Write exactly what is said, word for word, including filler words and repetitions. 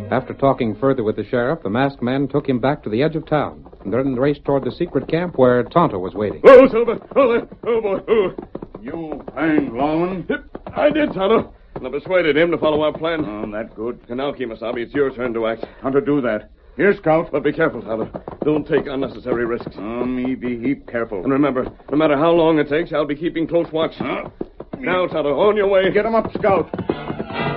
After talking further with the sheriff, the masked man took him back to the edge of town and then raced toward the secret camp where Tonto was waiting. Oh, Silver! Oh, there. Oh, boy! Oh. You find Longman? I did, Tonto. And I persuaded him to follow our plan. Oh, that's good. And now, Kemosabe, it's your turn to act. How to do that? Here, Scout. But be careful, Tonto. Don't take unnecessary risks. Oh, me be heap careful. And remember, no matter how long it takes, I'll be keeping close watch. Huh? Now, Tonto, on your way. Get him up, Scout.